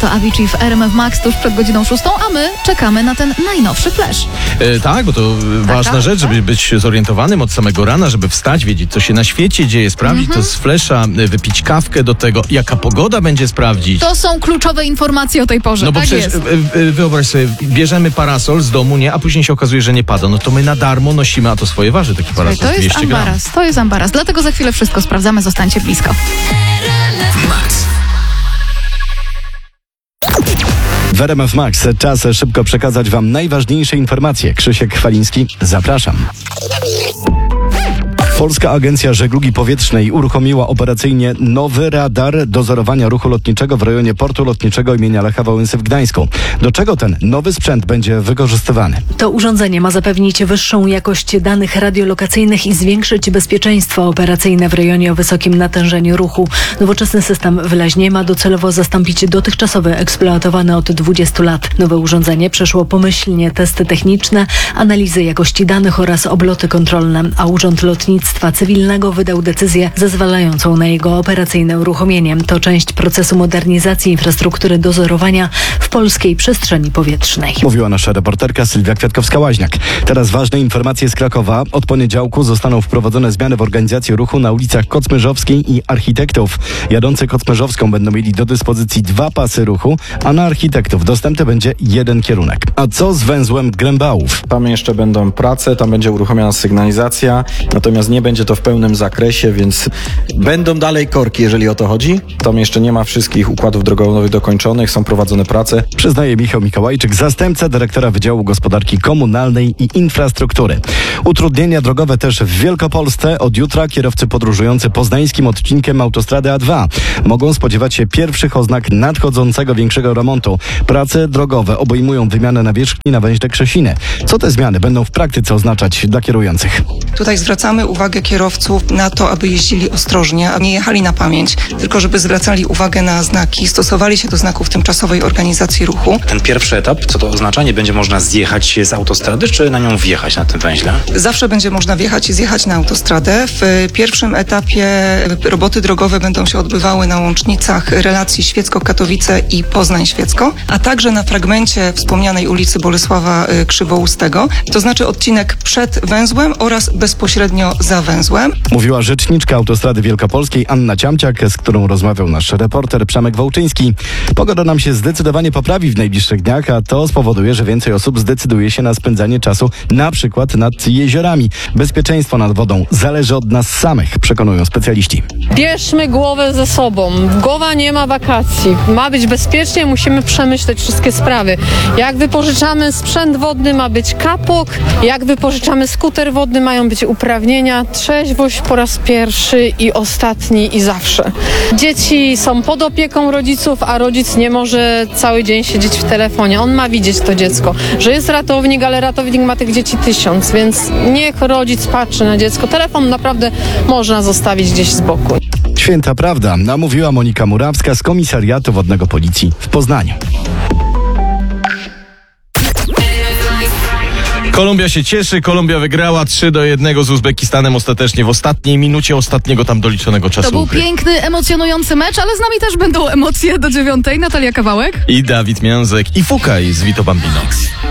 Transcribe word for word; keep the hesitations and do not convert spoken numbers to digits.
To Avicii w R M F Max tuż przed godziną szóstą, a my czekamy na ten najnowszy flash. E, tak, bo to tak, ważna tak, rzecz, żeby tak. być zorientowanym od samego rana, żeby wstać, wiedzieć, co się na świecie dzieje, sprawdzić Mhm. to z flasha, e, wypić kawkę do tego, jaka pogoda będzie sprawdzić. To są kluczowe informacje o tej porze, No bo tak przecież jest. e, e, wyobraź sobie, bierzemy parasol z domu, nie, a później się okazuje, że nie pada. No to my na darmo nosimy, a to swoje waży taki parasol, To jest dwieście gram. ambaras, to jest ambaras. Dlatego za chwilę wszystko sprawdzamy, zostańcie blisko. Max. W R M F Max czas szybko przekazać Wam najważniejsze informacje. Krzysiek Chwaliński, zapraszam. Polska Agencja Żeglugi Powietrznej uruchomiła operacyjnie nowy radar dozorowania ruchu lotniczego w rejonie portu lotniczego imienia Lecha Wałęsy w Gdańsku. Do czego ten nowy sprzęt będzie wykorzystywany? To urządzenie ma zapewnić wyższą jakość danych radiolokacyjnych i zwiększyć bezpieczeństwo operacyjne w rejonie o wysokim natężeniu ruchu. Nowoczesny system wyraźnie ma docelowo zastąpić dotychczasowy eksploatowany od dwudziestu lat. Nowe urządzenie przeszło pomyślnie testy techniczne, analizy jakości danych oraz obloty kontrolne, a Urząd Lotnictwa Cywilnego wydał decyzję zezwalającą na jego operacyjne uruchomienie. To część procesu modernizacji infrastruktury dozorowania w polskiej przestrzeni powietrznej. Mówiła nasza reporterka Sylwia Kwiatkowska-Łaźniak. Teraz ważne informacje z Krakowa. Od poniedziałku zostaną wprowadzone zmiany w organizacji ruchu na ulicach Kocmyrzowskiej i Architektów. Jadący Kocmyrzowską będą mieli do dyspozycji dwa pasy ruchu, a na Architektów dostępny będzie jeden kierunek. A co z węzłem Grębałów? Tam jeszcze będą prace, tam będzie uruchomiona sygnalizacja, natomiast nie będzie to w pełnym zakresie, więc będą dalej korki, jeżeli o to chodzi. Tam jeszcze nie ma wszystkich układów drogowych dokończonych, są prowadzone prace. Przyznaje Michał Mikołajczyk, zastępca dyrektora Wydziału Gospodarki Komunalnej i Infrastruktury. Utrudnienia drogowe też w Wielkopolsce. Od jutra kierowcy podróżujący poznańskim odcinkiem autostrady A dwa mogą spodziewać się pierwszych oznak nadchodzącego większego remontu. Prace drogowe obejmują wymianę nawierzchni na węźle Krzesiny. Co te zmiany będą w praktyce oznaczać dla kierujących? Tutaj zwracamy uwagę kierowców na to, aby jeździli ostrożnie, a nie jechali na pamięć, tylko żeby zwracali uwagę na znaki, stosowali się do znaków tymczasowej organizacji ruchu. Ten pierwszy etap, co to oznacza? Nie będzie można zjechać z autostrady, czy na nią wjechać na tym węźle? Zawsze będzie można wjechać i zjechać na autostradę. W pierwszym etapie roboty drogowe będą się odbywały na łącznicach relacji Świecko-Katowice i Poznań-Świecko, a także na fragmencie wspomnianej ulicy Bolesława Krzywoustego, to znaczy odcinek przed węzłem oraz bezpośrednio za węzłem. Mówiła rzeczniczka Autostrady Wielkopolskiej Anna Ciamciak, z którą rozmawiał nasz reporter Przemek Wołczyński. Pogoda nam się zdecydowanie poprawi w najbliższych dniach, a to spowoduje, że więcej osób zdecyduje się na spędzanie czasu na przykład nad jeziorami. Bezpieczeństwo nad wodą zależy od nas samych, przekonują specjaliści. Bierzmy głowę ze sobą. Głowa nie ma wakacji. Ma być bezpiecznie, musimy przemyśleć wszystkie sprawy. Jak wypożyczamy sprzęt wodny, ma być kapok. Jak wypożyczamy skuter wodny, mają być uprawnienia. Trzeźwość po raz pierwszy i ostatni i zawsze. Dzieci są pod opieką rodziców, a rodzic nie może cały dzień siedzieć w telefonie. On ma widzieć to dziecko, że jest ratownik, ale ratownik ma tych dzieci tysiąc, więc niech rodzic patrzy na dziecko. Telefon naprawdę można zostawić gdzieś z boku. Święta prawda, namówiła Monika Murawska z Komisariatu Wodnego Policji w Poznaniu. Kolumbia się cieszy, Kolumbia wygrała trzy do jednego z Uzbekistanem ostatecznie w ostatniej minucie ostatniego tam doliczonego czasu. To był piękny, emocjonujący mecz, ale z nami też będą emocje do dziewiątej. Natalia Kawałek I Dawid Mianzek i Fukaj z Vito Bambino.